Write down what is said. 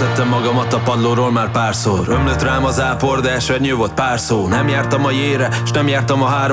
Leszedtem magamat a padlóról már párszor. Ömlött rám az ápor, de esernyő volt pár szó. Nem jártam a jére, s nem jártam a